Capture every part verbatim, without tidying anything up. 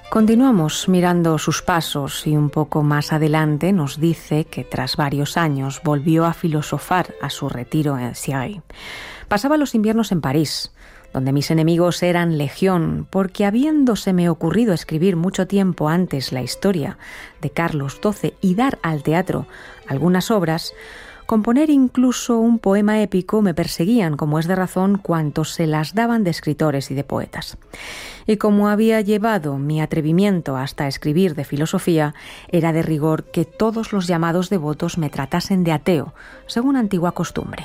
Continuamos mirando sus pasos y un poco más adelante nos dice que tras varios años volvió a filosofar a su retiro en Cirey. Pasaba los inviernos en París, donde mis enemigos eran legión, porque habiéndoseme ocurrido escribir mucho tiempo antes la historia de Carlos doce y dar al teatro algunas obras, componer incluso un poema épico me perseguían, como es de razón, cuantos se las daban de escritores y de poetas. Y como había llevado mi atrevimiento hasta escribir de filosofía, era de rigor que todos los llamados devotos me tratasen de ateo, según antigua costumbre.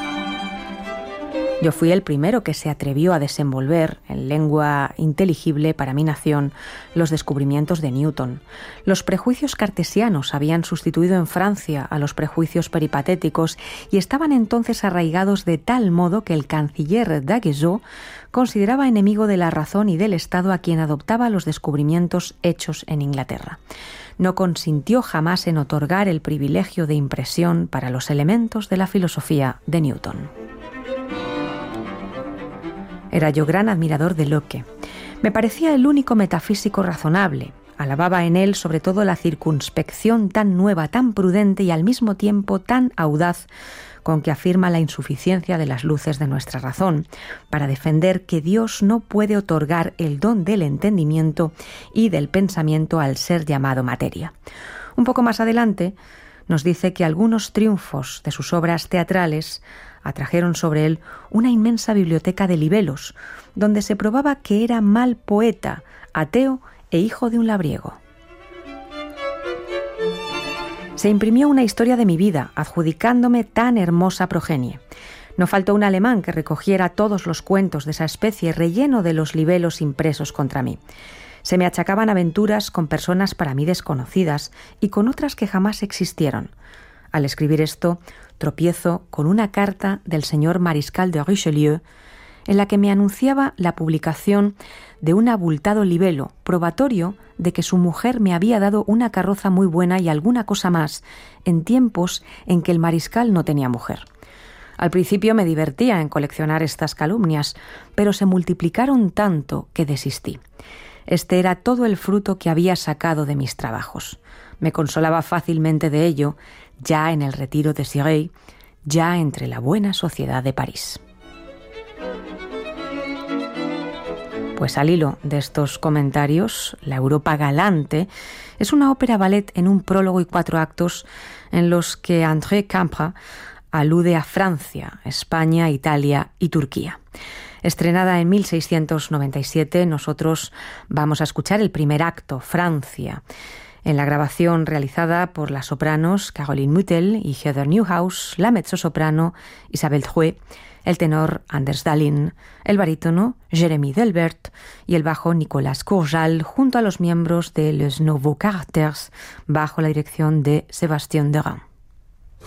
Yo fui el primero que se atrevió a desenvolver, en lengua inteligible para mi nación, los descubrimientos de Newton. Los prejuicios cartesianos habían sustituido en Francia a los prejuicios peripatéticos y estaban entonces arraigados de tal modo que el canciller Daguesseau consideraba enemigo de la razón y del Estado a quien adoptaba los descubrimientos hechos en Inglaterra. No consintió jamás en otorgar el privilegio de impresión para los elementos de la filosofía de Newton. Era yo gran admirador de Locke. Me parecía el único metafísico razonable. Alababa en él sobre todo la circunspección tan nueva, tan prudente y al mismo tiempo tan audaz con que afirma la insuficiencia de las luces de nuestra razón, para defender que Dios no puede otorgar el don del entendimiento y del pensamiento al ser llamado materia. Un poco más adelante nos dice que algunos triunfos de sus obras teatrales atrajeron sobre él una inmensa biblioteca de libelos, donde se probaba que era mal poeta, ateo e hijo de un labriego. Se imprimió una historia de mi vida, adjudicándome tan hermosa progenie. No faltó un alemán que recogiera todos los cuentos de esa especie, relleno de los libelos impresos contra mí. Se me achacaban aventuras con personas para mí desconocidas y con otras que jamás existieron. Al escribir esto, tropiezo con una carta del señor mariscal de Richelieu en la que me anunciaba la publicación de un abultado libelo, probatorio de que su mujer me había dado una carroza muy buena y alguna cosa más, en tiempos en que el mariscal no tenía mujer. Al principio me divertía en coleccionar estas calumnias, pero se multiplicaron tanto que desistí. Este era todo el fruto que había sacado de mis trabajos. Me consolaba fácilmente de ello, ya en el retiro de Cirey, ya entre la buena sociedad de París. Pues al hilo de estos comentarios, La Europa Galante es una ópera ballet en un prólogo y cuatro actos en los que André Campra alude a Francia, España, Italia y Turquía. Estrenada en mil seiscientos noventa y siete, nosotros vamos a escuchar el primer acto, Francia, en la grabación realizada por las sopranos Caroline Mutel y Heather Newhouse, la mezzosoprano Isabelle Drouet, el tenor Anders Dahlin, el barítono Jérémy Delbert y el bajo Nicolas Courjal, junto a los miembros de Les Nouveaux Caractères, bajo la dirección de Sébastien Derain.